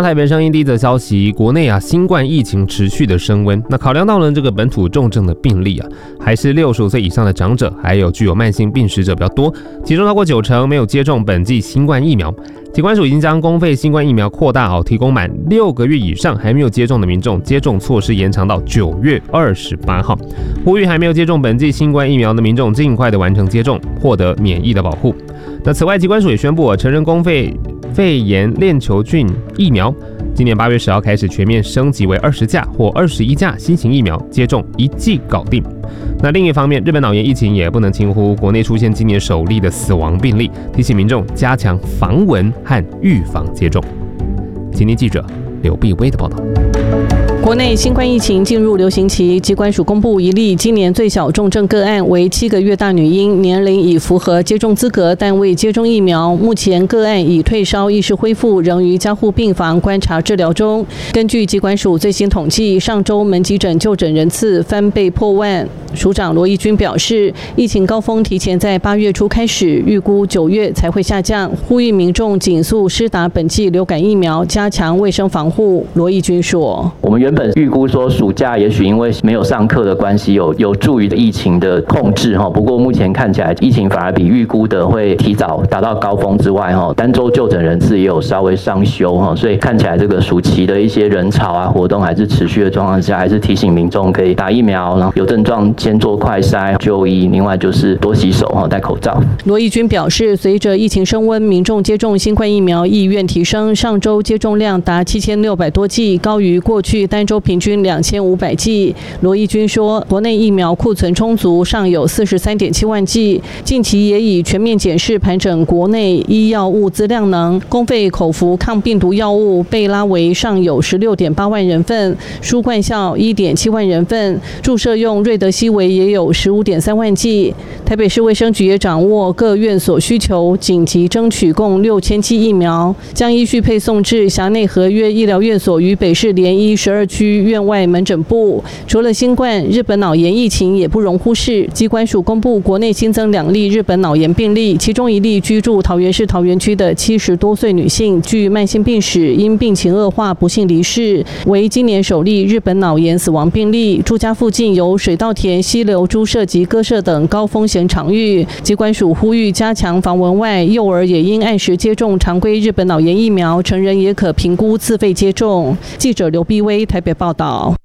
台北声音第一则消息，国内新冠疫情持续的升温。那考量到了这个本土重症的病例还是65岁以上的长者，还有具有慢性病史者比较多，其中超过90%没有接种本剂新冠疫苗。疾管署已经将公费新冠疫苗扩大提供满6个月以上还没有接种的民众接种措施延长到9月28号，呼吁还没有接种本剂新冠疫苗的民众尽快的完成接种，获得免疫的保护。那此外，疾管署也宣布承认公费肺炎链球菌疫苗，今年8月10号开始全面升级为20价或21价新型疫苗，接种1剂搞定。那另一方面，日本脑炎疫情也不能轻忽，国内出现今年首例的死亡病例，提醒民众加强防蚊和预防接种。今天记者刘碧薇的报道。 国内新冠疫情进入流行期，疾管署公布一例今年最小重症个案为7个月大女婴，年龄已符合接种资格，但未接种疫苗。目前个案已退烧，意识恢复，仍于加护病房观察治疗中。根据疾管署最新统计，上周门急诊就诊人次翻倍破万。署长罗义军表示，疫情高峰提前在8月初开始，预估9月才会下降，呼吁民众紧速施打本剂流感疫苗，加强卫生防护。罗义军说：“ 我们原本预估说暑假也许因为没有上课的关系，有助于疫情的控制不过目前看起来疫情反而比预估的会提早达到高峰之外单周就诊人次也有稍微上修所以看起来这个暑期的一些人潮活动还是持续的状况下，还是提醒民众可以打疫苗，然后有症状先做快筛就医，另外就是多洗手戴口罩。” 罗义军表示，随着疫情升温，民众接种新冠疫苗意愿提升，上周接种量达7600多剂，高于过去单周平均2500剂。罗义军说，国内疫苗库存充足，尚有43.7万剂。近期也已全面检视盘整国内医药物资量能，公费口服抗病毒药物贝拉维尚有16.8万人份，舒冠效1.7万人份，注射用瑞德西韦也有15.3万剂。台北市卫生局也掌握各院所需求，紧急争取共6000剂疫苗，将依序配送至辖内合约医疗院所与北市联医12区院外门诊部。除了新冠，日本脑炎疫情也不容忽视。疾管署公布国内新增2例日本脑炎病例，其中1例居住桃园市桃园区的70多岁女性，具慢性病史，因病情恶化不幸离世，为今年首例日本脑炎死亡病例。住家附近有水稻田、溪流、猪舍及鸽舍等高风险场域。疾管署呼吁加强防蚊外，幼儿也应按时接种常规日本脑炎疫苗，成人也可评估自费接种。记者刘碧薇台北报道。